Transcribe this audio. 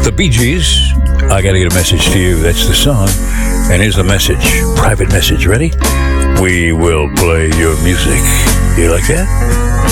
The Bee Gees, I Gotta Get a Message to You. That's the song. And here's the message. Private message. Ready? We will play your music. You like that?